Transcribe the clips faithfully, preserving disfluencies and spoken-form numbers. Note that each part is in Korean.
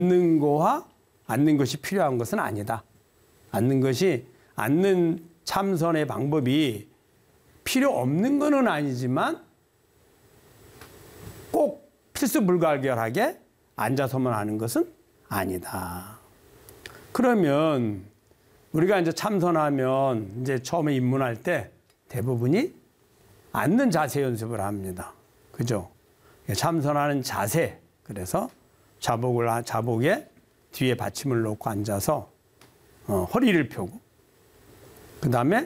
앉는 거와 앉는 것이 필요한 것은 아니다. 앉는 것이 앉는 참선의 방법이 필요 없는 것은 아니지만 꼭 필수불가결하게 앉아서만 하는 것은 아니다. 그러면 우리가 이제 참선하면 이제 처음에 입문할 때 대부분이 앉는 자세 연습을 합니다. 그죠? 참선하는 자세. 그래서 자복을, 자복에 뒤에 받침을 놓고 앉아서 어, 허리를 펴고 그 다음에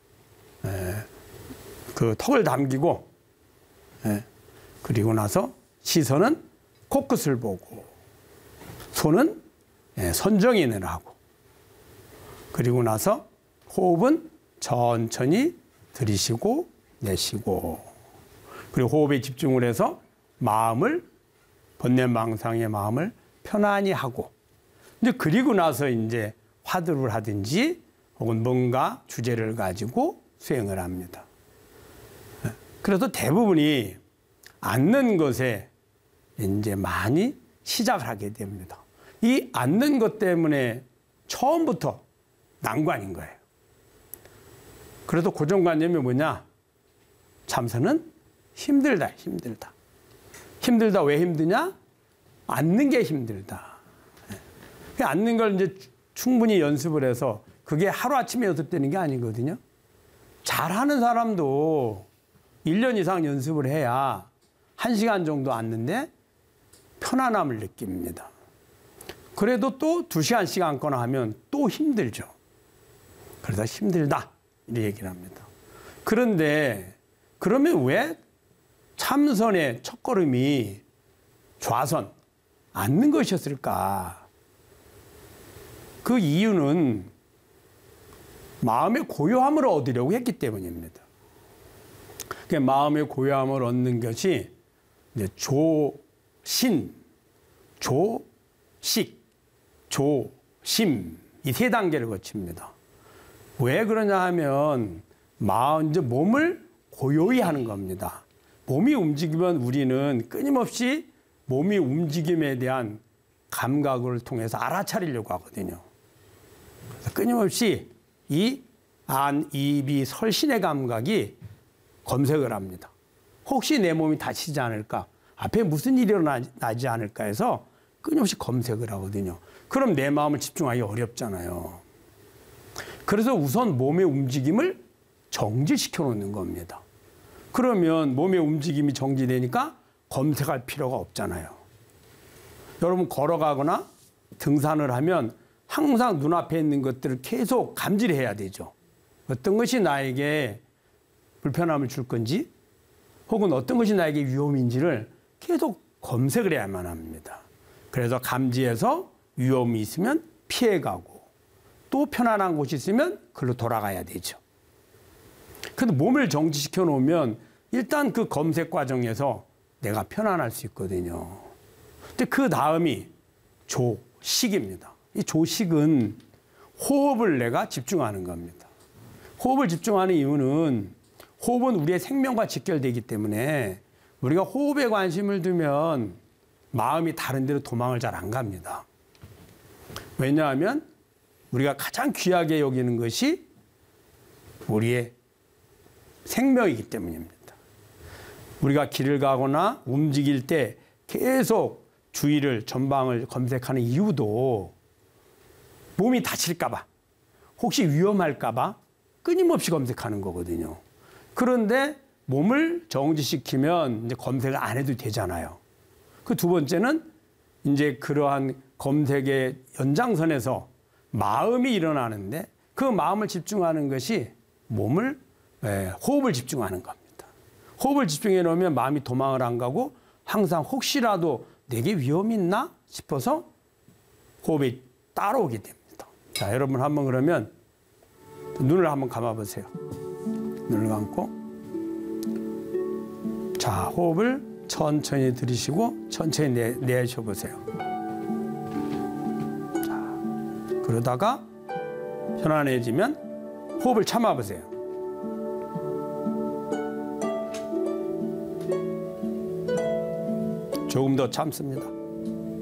그 턱을 당기고 에, 그리고 나서 시선은 코끝을 보고 손은 에, 선정인을 하고 그리고 나서 호흡은 천천히 들이쉬고 내쉬고 그리고 호흡에 집중을 해서 마음을 번뇌망상의 마음을 편안히 하고 이제 그리고 나서 이제 화두를 하든지 혹은 뭔가 주제를 가지고 수행을 합니다. 그래서 대부분이 앉는 것에 이제 많이 시작을 하게 됩니다. 이 앉는 것 때문에 처음부터 난관인 거예요. 그래서 고정관념이 뭐냐? 참선은 힘들다, 힘들다. 힘들다, 왜 힘드냐? 앉는 게 힘들다. 앉는 걸 이제 충분히 연습을 해서 그게 하루아침에 연습되는 게 아니거든요. 잘하는 사람도 일 년 이상 연습을 해야 한 시간 정도 앉는데 편안함을 느낍니다. 그래도 또 두 시간씩 앉거나 하면 또 힘들죠. 그래서 힘들다 이렇게 얘기를 합니다. 그런데 그러면 왜 참선의 첫걸음이 좌선, 앉는 것이었을까? 그 이유는 마음의 고요함을 얻으려고 했기 때문입니다. 마음의 고요함을 얻는 것이 이제 조신, 조식, 조심 이 세 단계를 거칩니다. 왜 그러냐 하면 마음 이제 몸을 고요히 하는 겁니다. 몸이 움직이면 우리는 끊임없이 몸이 움직임에 대한 감각을 통해서 알아차리려고 하거든요. 그래서 끊임없이 이 안, 입이 설신의 감각이 검색을 합니다. 혹시 내 몸이 다치지 않을까? 앞에 무슨 일이 일어나지 않을까 해서 끊임없이 검색을 하거든요. 그럼 내 마음을 집중하기 어렵잖아요. 그래서 우선 몸의 움직임을 정지시켜 놓는 겁니다. 그러면 몸의 움직임이 정지되니까 검색할 필요가 없잖아요. 여러분 걸어가거나 등산을 하면 항상 눈앞에 있는 것들을 계속 감지해야 되죠. 어떤 것이 나에게 불편함을 줄 건지 혹은 어떤 것이 나에게 위험인지를 계속 검색을 해야만 합니다. 그래서 감지해서 위험이 있으면 피해가고 또 편안한 곳이 있으면 그걸로 돌아가야 되죠. 그런데 몸을 정지시켜 놓으면 일단 그 검색 과정에서 내가 편안할 수 있거든요. 근데 그 다음이 조식입니다. 이 조식은 호흡을 내가 집중하는 겁니다. 호흡을 집중하는 이유는 호흡은 우리의 생명과 직결되기 때문에 우리가 호흡에 관심을 두면 마음이 다른 데로 도망을 잘 안 갑니다. 왜냐하면 우리가 가장 귀하게 여기는 것이 우리의 생명이기 때문입니다. 우리가 길을 가거나 움직일 때 계속 주위를 전방을 검색하는 이유도 몸이 다칠까 봐, 혹시 위험할까 봐 끊임없이 검색하는 거거든요. 그런데 몸을 정지시키면 이제 검색을 안 해도 되잖아요. 그 두 번째는 이제 그러한 검색의 연장선에서 마음이 일어나는데 그 마음을 집중하는 것이 몸을, 예, 호흡을 집중하는 겁니다. 호흡을 집중해 놓으면 마음이 도망을 안 가고 항상 혹시라도 내게 위험이 있나 싶어서 호흡이 따라오게 됩니다. 자, 여러분 한번 그러면 눈을 한번 감아 보세요. 눈을 감고 자, 호흡을 천천히 들이쉬고 천천히 내, 내쉬어 보세요. 자, 그러다가 편안해지면 호흡을 참아 보세요. 조금 더 참습니다.